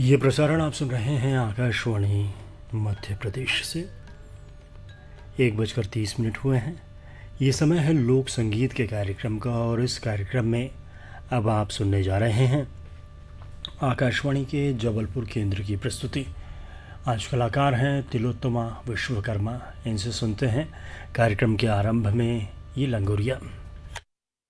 ये प्रसारण आप सुन रहे हैं आकाशवाणी मध्य प्रदेश से। 1:30 हुए हैं। ये समय है लोक संगीत के कार्यक्रम का, और इस कार्यक्रम में अब आप सुनने जा रहे हैं आकाशवाणी के जबलपुर केंद्र की प्रस्तुति। आज कलाकार हैं तिलोत्तमा विश्वकर्मा। इनसे सुनते हैं कार्यक्रम के आरंभ में ये लंगोरिया।